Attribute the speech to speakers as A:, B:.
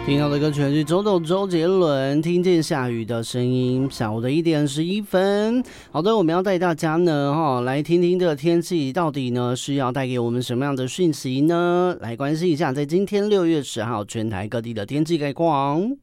A: 听到的歌曲是周杰伦《听见下雨的声音》。下午的1:11。好的，我们要带大家呢来听听这个天气到底呢是要带给我们什么样的讯息呢？来关心一下，在今天6月10号全台各地的天气概况。